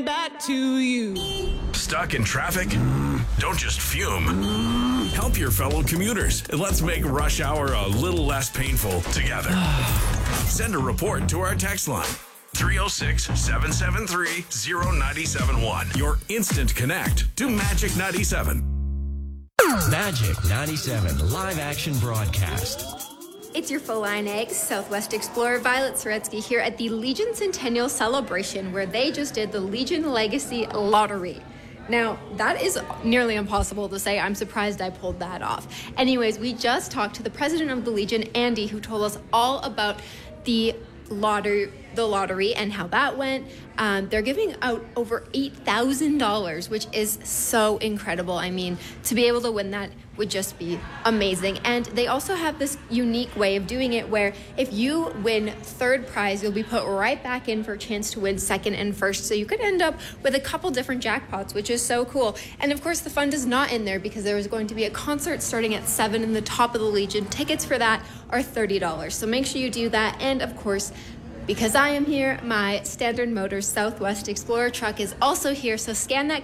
coming back to you. Stuck in traffic? Don't just fume. Help your fellow commuters and let's make rush hour a little less painful together. Send a report to our text line. 306-773-0971. Your instant connect to Magic 97. Magic 97 live action broadcast. It's your full line eggs, Southwest Explorer Violet Soretsky here at the Legion Centennial Celebration, where they just did the Legion Legacy Lottery. Now, that is nearly impossible to say. I'm surprised I pulled that off. Anyways, we just talked to the president of the Legion, Andy, who told us all about the lottery and how that went. They're giving out over $8,000, which is so incredible. I mean, to be able to win that would just be amazing. And they also have this unique way of doing it where if you win third prize, you'll be put right back in for a chance to win second and first. So you could end up with a couple different jackpots, which is so cool. And of course, the fund is not in there because there is going to be a concert starting at 7 in the top of the Legion. Tickets for that are $30. So make sure you do that. And of course, because I am here, my Standard Motors Southwest Explorer truck is also here. So scan that